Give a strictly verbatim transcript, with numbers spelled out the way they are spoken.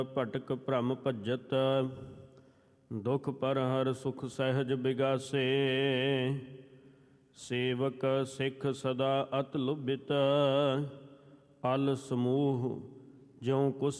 ਭਟਕ ਭ੍ਰਮ ਭੱਜਤ, ਦੁਖ ਪਰ ਹਰ ਸੁਖ ਸਹਿਜ ਬਿਗਾਸੇ। ਸੇਵਕ ਸਿੱਖ ਸਦਾ ਅਤ ਲੁਭਿਤ, ਅਲ ਸਮੂਹ ਜਿਉ ਕੁਸ